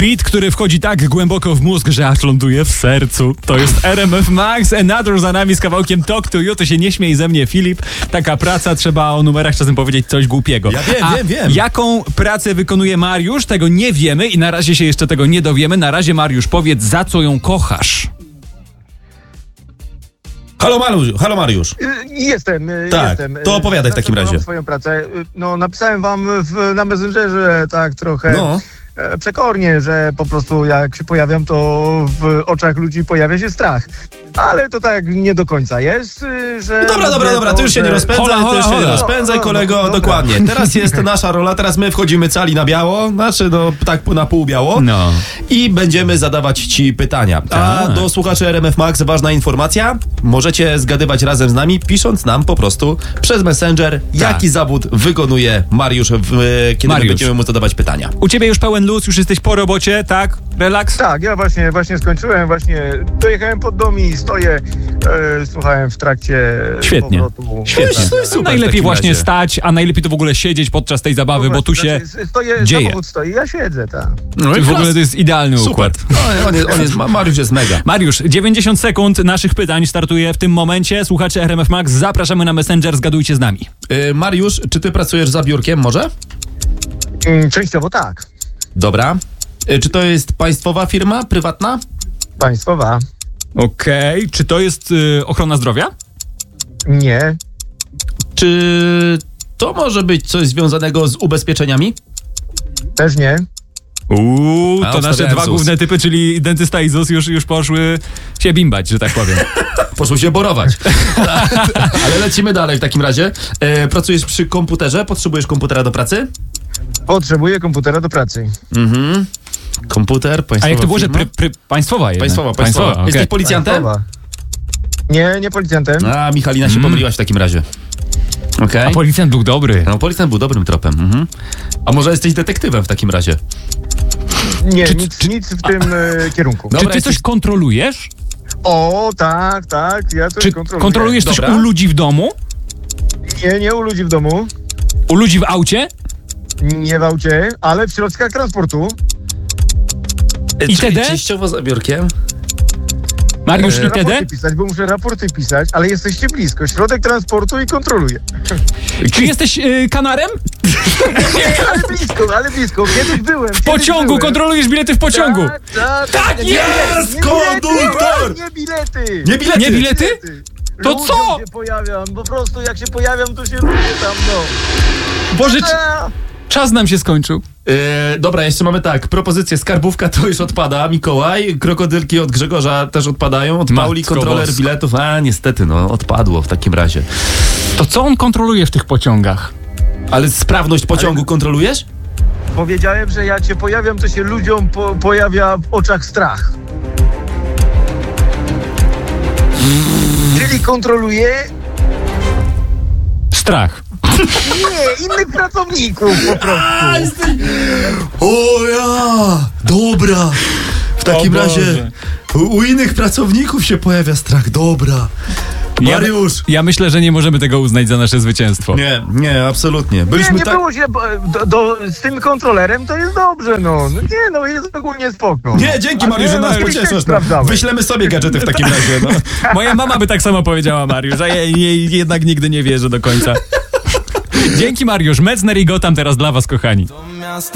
Beat, który wchodzi tak głęboko w mózg, że aż ląduje w sercu. To jest RMF Max, Another za nami z kawałkiem Talk to You. To się nie śmiej ze mnie, Filip. Taka praca, trzeba o numerach czasem powiedzieć coś głupiego. Ja wiem. Jaką pracę wykonuje Mariusz? Tego nie wiemy i na razie się jeszcze tego nie dowiemy. Na razie, Mariusz, powiedz, za co ją kochasz? Halo Mariusz. Jestem. To opowiadaj w takim razie. Swoją pracę. No, napisałem wam na Messengerze tak trochę przekornie, że po prostu jak się pojawiam, to w oczach ludzi pojawia się strach. Ale to tak nie do końca jest, że... Dobra, ty już się nie rozpędzaj, kolego, dokładnie. Teraz jest nasza rola, teraz my wchodzimy cali na biało, tak na pół biało i będziemy zadawać ci pytania. A do słuchaczy RMF Max ważna informacja, możecie zgadywać razem z nami, pisząc nam po prostu przez Messenger, jaki zawód wykonuje Mariusz, kiedy my będziemy mu zadawać pytania. U ciebie już pełen luz, już jesteś po robocie, tak? Relaks? Tak, ja właśnie skończyłem, dojechałem pod dom i stoję, słuchałem w trakcie powrotu. Świetnie. Najlepiej właśnie stać, a najlepiej to w ogóle siedzieć podczas tej zabawy, bo tu się dzieje. Samochód stoi, ja siedzę, tak. No i w ogóle to jest idealny układ. Mariusz jest mega. Mariusz, 90 sekund naszych pytań startuje w tym momencie. Słuchacze RMF Max, zapraszamy na Messenger, zgadujcie z nami. Mariusz, czy ty pracujesz za biurkiem może? Częściowo tak. Dobra. Czy to jest państwowa firma, prywatna? Państwowa. Okej. Czy to jest ochrona zdrowia? Nie. Czy to może być coś związanego z ubezpieczeniami? Też nie. To nasze dwa główne typy, czyli dentysta i ZUS już poszły się bimbać, że tak powiem. Poszły się borować. Ale lecimy dalej w takim razie. Pracujesz przy komputerze? Potrzebujesz komputera do pracy? Potrzebuję komputera do pracy. Komputer, państwowa. A jak to było, że państwowa jednak? Państwowa. Okay. Jesteś policjantem? Państwowa. Nie policjantem. A, Michalina się pomyliłaś w takim razie. Okay. A policjant był dobry. No, policjant był dobrym tropem. A może jesteś detektywem w takim razie? Nie, nic w tym kierunku. Dobra, czy ty coś kontrolujesz? O, tak, ja coś kontroluję. Kontrolujesz coś u ludzi w domu? Nie u ludzi w domu. U ludzi w aucie? Nie w aucie, ale w środkach transportu. ITD? Częściowo za biurkiem. Mariusz, ITD? Raporty pisać, bo muszę raporty pisać, ale jesteście blisko. Środek transportu i kontroluję. Czy jesteś kanarem? Ale blisko. Kiedyś byłem. W pociągu, kontrolujesz bilety w pociągu. Tak jest! Konduktor! Nie bilety! To ludziom co? się pojawiam, po prostu jak się pojawiam, to się ludzie tam, Boże, czas nam się skończył. Dobra, jeszcze mamy tak. Propozycję skarbówka to już odpada. Mikołaj, krokodylki od Grzegorza też odpadają. Od Pauli kontroler biletów. Niestety, odpadło w takim razie. To co on kontroluje w tych pociągach? Ale sprawność pociągu kontrolujesz? Powiedziałem, że jak się pojawiam, to się ludziom pojawia w oczach strach. Czyli kontroluję... Strach. Nie, innych pracowników po prostu. Dobra. W takim razie u innych pracowników się pojawia strach. Dobra. Mariusz! Ja myślę, że nie możemy tego uznać za nasze zwycięstwo. Nie, absolutnie. Nie było się z tym kontrolerem, to jest dobrze, jest ogólnie spoko. Nie, dzięki Mariusz, że nas pocieszasz. Wyślemy sobie gadżety w takim razie. Moja mama by tak samo powiedziała, Mariusz, a ja jej jednak nigdy nie wierzę do końca. Dzięki, Mariusz. Metzner i Gotham teraz dla was, kochani.